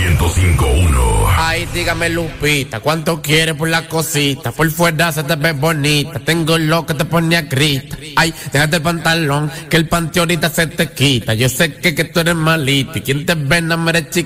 105.1. Ay, dígame, Lupita, ¿cuánto quieres por la cosita? Por fuera se te ve bonita, tengo lo que te pone a grita. Ay, déjate el pantalón, que el panty ahorita se te quita. Yo sé que tú eres malita y quien te ve no merece chiquita.